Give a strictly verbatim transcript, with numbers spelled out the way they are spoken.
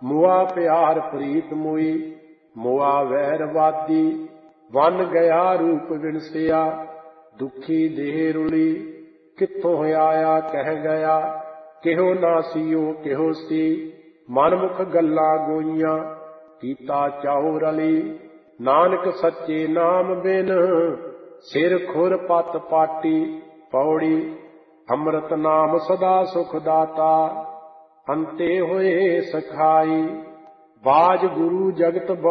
ਮੁਆ ਪਿਆਰ ਪ੍ਰੀਤ ਮੋਈ, ਮੁਆ ਵੈਰਵਾਦੀ। ਬਨ ਗਿਆ ਰੂਪ ਵਿਣਸਿਆ, ਦੁਖੀ ਦੇਹ ਰੁਲੀ। ਕਿੱਥੋਂ ਆਇਆ ਕਹਿ ਗਿਆ, ਕਿਹੋ ਨਾ ਸੀਓ ਕਿਹੋ ਸੀ। ਮਨਮੁਖ ਗੱਲਾਂ ਗੋਈਆਂ, ਕੀਤਾ ਚਾਉ ਰਲੀ। ਨਾਨਕ ਸੱਚੇ ਨਾਮ ਬਿਨ, ਸਿਰ ਖੁਰ ਪਤ ਪਾਟੀ। ਪੌੜੀ। ਅੰਮ੍ਰਿਤ ਨਾਮ ਸਦਾ ਸੁਖ ਦਾਤਾ, ਅੰਤੇ ਹੋਏ ਸਖਾਈ। ਬਾਜ ਗੁਰੂ ਜਗਤ